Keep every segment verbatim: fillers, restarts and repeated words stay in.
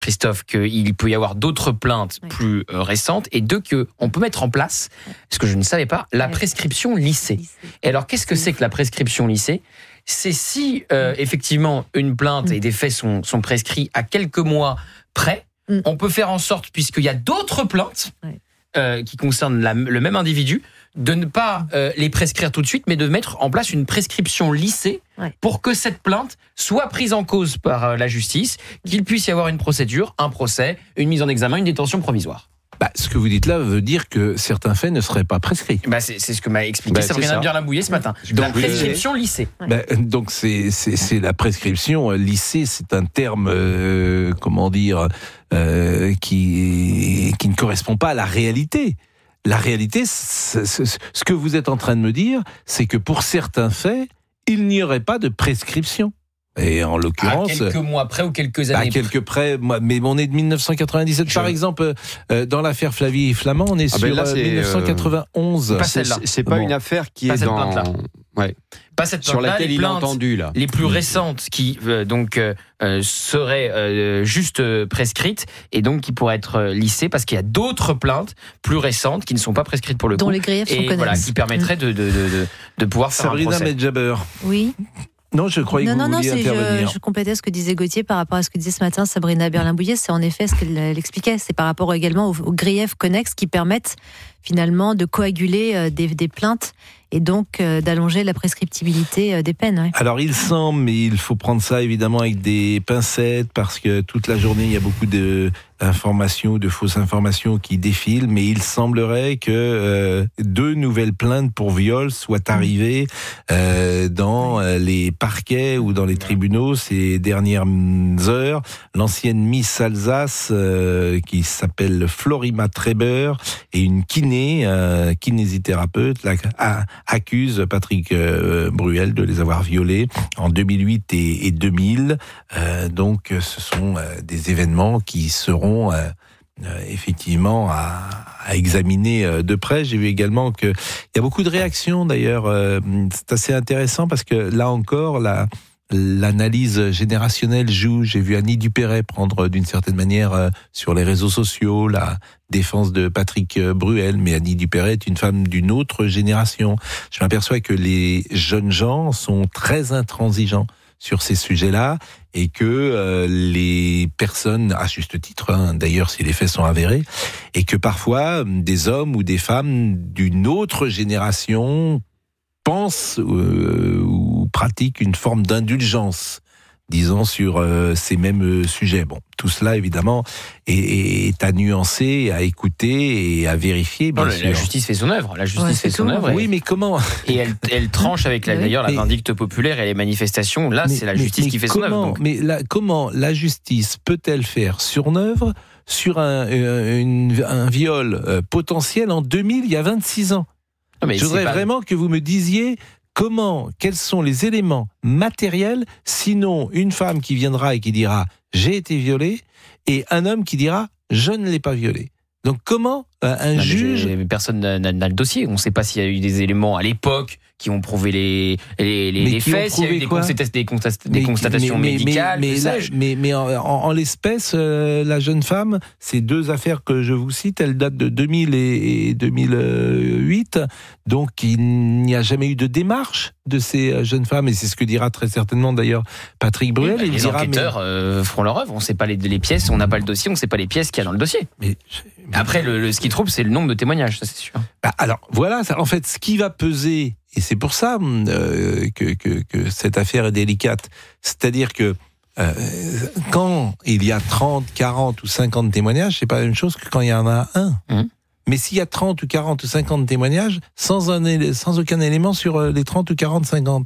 Christophe, qu'il peut y avoir d'autres plaintes oui. plus euh, récentes, et deux, qu'on peut mettre en place, ce que je ne savais pas, la prescription lycée. lycée. Et alors, qu'est-ce que c'est que la prescription lycée ? C'est si, euh, effectivement, une plainte et des faits sont, sont prescrits à quelques mois près, mm. on peut faire en sorte, puisqu'il y a d'autres plaintes ouais. euh, qui concernent la, le même individu, de ne pas euh, les prescrire tout de suite, mais de mettre en place une prescription lycée ouais. pour que cette plainte soit prise en cause par euh, la justice, qu'il puisse y avoir une procédure, un procès, une mise en examen, une détention provisoire. Bah, ce que vous dites là veut dire que certains faits ne seraient pas prescrits. Bah, c'est, c'est ce que m'a expliqué bah, Sabrina Berlin-Bouillet ce matin. Donc, la prescription lycée. Bah, donc c'est, c'est, c'est la prescription lycée, c'est un terme, euh, comment dire, euh, qui, qui ne correspond pas à la réalité. La réalité, c'est, c'est, ce que vous êtes en train de me dire, c'est que pour certains faits, il n'y aurait pas de prescription. Et en l'occurrence, à quelques mois près ou quelques années. À quelques près, mais on est de dix-neuf cent quatre-vingt-dix-sept. Je... Par exemple, euh, dans l'affaire Flavie Flamand, on est ah sur ben là, c'est, dix-neuf cent quatre-vingt-onze. Euh, pas c'est, c'est pas bon. Une affaire qui pas est cette dans. Plainte-là. Ouais. Pas cette sur laquelle les il a entendu là. Les plus récentes qui euh, donc euh, seraient euh, juste euh, prescrites et donc qui pourraient être euh, lissées parce qu'il y a d'autres plaintes plus récentes qui ne sont pas prescrites pour le dont coup. les griefs sont et connus. Voilà, qui permettraient de de de de, de pouvoir faire Sabrina un procès. Medjaber. Oui. Non, je croyais non, que vous non, vouliez non, intervenir. Je, je complétais ce que disait Gauthier par rapport à ce que disait ce matin Sabrina Berlin-Bouillet. C'est en effet ce qu'elle elle expliquait. C'est par rapport également aux, aux griefs connexes qui permettent finalement de coaguler euh, des, des plaintes et donc euh, d'allonger la prescriptibilité euh, des peines. Ouais. Alors il semble, mais il faut prendre ça évidemment avec des pincettes parce que toute la journée il y a beaucoup de informations, de fausses informations qui défilent, mais il semblerait que euh, deux nouvelles plaintes pour viol soient arrivées euh, dans euh, les parquets ou dans les tribunaux ces dernières heures. L'ancienne Miss Alsace euh, qui s'appelle Florima Treber et une kiné, euh, kinésithérapeute, là, a, accuse Patrick euh, Bruel de les avoir violés en deux mille huit et, et deux mille. Euh, donc ce sont euh, des événements qui seront Euh, euh, effectivement à, à examiner euh, de près. J'ai vu également qu'il y a beaucoup de réactions d'ailleurs. Euh, c'est assez intéressant parce que là encore, la, l'analyse générationnelle joue. J'ai vu Annie Dupéret prendre d'une certaine manière euh, sur les réseaux sociaux la défense de Patrick Bruel, mais Annie Dupéret est une femme d'une autre génération. Je m'aperçois que les jeunes gens sont très intransigeants sur ces sujets-là, et que euh, les personnes, à juste titre, hein, d'ailleurs si les faits sont avérés, et que parfois des hommes ou des femmes d'une autre génération pensent euh, ou pratiquent une forme d'indulgence, disons, sur euh, ces mêmes sujets. Bon, tout cela, évidemment, est, est à nuancer, à écouter et à vérifier, bien non, sûr. La justice fait son œuvre. La justice ouais, fait son œuvre. Oui, mais comment ? Et elle, elle tranche avec, la, d'ailleurs, la vindicte populaire et les manifestations. Là, mais, c'est la justice mais, mais qui fait comment, son œuvre. Donc. Mais la, comment la justice peut-elle faire son œuvre sur un, euh, une, un viol euh, potentiel en deux mille, il y a vingt-six ans ? Non, mais je voudrais pas... vraiment que vous me disiez... Comment, quels sont les éléments matériels, sinon une femme qui viendra et qui dira « j'ai été violée » et un homme qui dira « je ne l'ai pas violée ». Donc comment euh, un non, juge... Je, personne n'a, n'a le dossier. On ne sait pas s'il y a eu des éléments à l'époque qui ont prouvé les, les, les, les faits, s'il y a eu des, constat- des, constat- des mais, constatations mais, médicales. Mais, mais, là, mais, mais en, en, en l'espèce, euh, la jeune femme, ces deux affaires que je vous cite, elles datent de deux mille et deux mille huit. Donc il n'y a jamais eu de démarche de ces jeunes femmes, et c'est ce que dira très certainement d'ailleurs Patrick Bruel. Oui, bah, il les dira, enquêteurs mais... euh, feront leur œuvre. On ne sait pas les, les pièces, on n'a pas le dossier, on ne sait pas les pièces qu'il y a dans le dossier. Mais, mais... Après, le, le, ce qui trouble, c'est le nombre de témoignages, ça c'est sûr. Bah, alors voilà, ça, en fait, ce qui va peser, et c'est pour ça euh, que, que, que cette affaire est délicate, c'est-à-dire que euh, quand il y a trente, quarante ou cinquante témoignages, c'est pas la même chose que quand il y en a un. Mmh. Mais s'il y a trente ou quarante ou cinquante témoignages, sans, un, sans aucun élément sur les trente ou quarante, cinquante.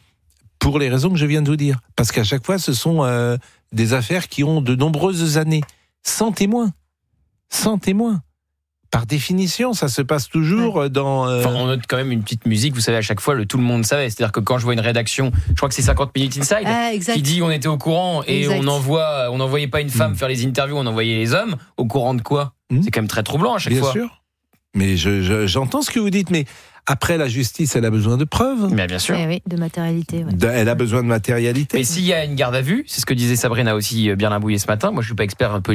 Pour les raisons que je viens de vous dire. Parce qu'à chaque fois, ce sont euh, des affaires qui ont de nombreuses années. Sans témoins. Sans témoins. Par définition, ça se passe toujours ouais. dans... Euh... Enfin, on note quand même une petite musique, vous savez, à chaque fois, le tout le monde savait. C'est-à-dire que quand je vois une rédaction, je crois que c'est cinquante minutes Inside, ah, qui dit on était au courant et exact. on envoie, on n'envoyait pas une femme mmh. faire les interviews, on envoyait les hommes. Au courant de quoi ? mmh. C'est quand même très troublant à chaque Bien fois. Bien sûr. Mais je, je, j'entends ce que vous dites, mais Après, la justice, elle a besoin de preuves. Mais bien sûr. Eh oui, de matérialité. Ouais. De, elle a besoin de matérialité. Et s'il y a une garde à vue, c'est ce que disait Sabrina aussi Berlin-Bouillet ce matin. Moi, je suis pas expert un peu